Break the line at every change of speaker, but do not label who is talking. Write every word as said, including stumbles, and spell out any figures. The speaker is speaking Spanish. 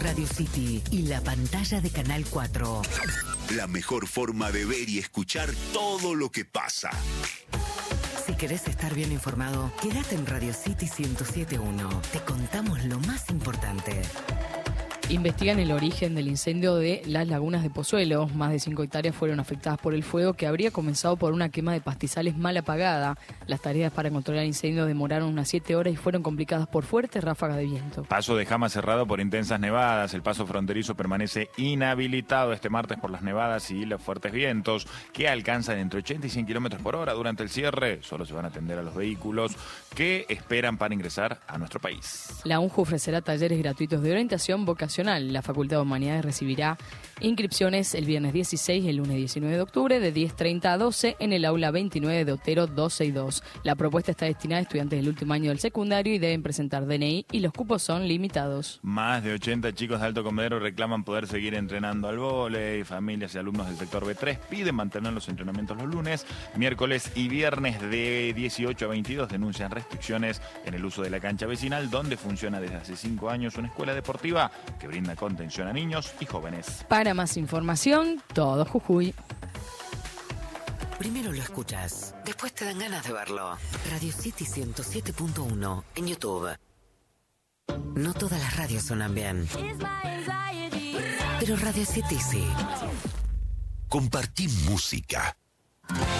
Radio City y la pantalla de Canal cuatro.
La mejor forma de ver y escuchar todo lo que pasa.
Si querés estar bien informado, quédate en Radio City ciento siete punto uno. Te contamos lo más importante.
Investigan el origen del incendio de las lagunas de Pozuelo. Más de cinco hectáreas fueron afectadas por el fuego, que habría comenzado por una quema de pastizales mal apagada. Las tareas para controlar el incendio demoraron unas siete horas y fueron complicadas por fuertes ráfagas de viento.
Paso de Jama cerrado por intensas nevadas. El paso fronterizo permanece inhabilitado este martes por las nevadas y los fuertes vientos, que alcanzan entre ochenta y cien kilómetros por hora. Durante el cierre solo se van a atender a los vehículos que esperan para ingresar a nuestro país.
La UNJU ofrecerá talleres gratuitos de orientación vocacional. La Facultad de Humanidades recibirá inscripciones el viernes dieciséis y el lunes diecinueve de octubre de diez treinta a doce en el aula veintinueve de Otero doscientos sesenta y dos. La propuesta está destinada a estudiantes del último año del secundario y deben presentar D N I y los cupos son limitados.
Más de ochenta chicos de Alto Comedero reclaman poder seguir entrenando al vóley. Familias y alumnos del sector B tres piden mantener los entrenamientos los lunes, miércoles y viernes de dieciocho a veintidós. Denuncian restricciones en el uso de la cancha vecinal, donde funciona desde hace cinco años una escuela deportiva que brinda contención a niños y jóvenes.
Para más información, todo Jujuy.
Primero lo escuchas, después te dan ganas de verlo. Radio City ciento siete punto uno en YouTube. No todas las radios suenan bien, pero Radio City sí.
Compartí música.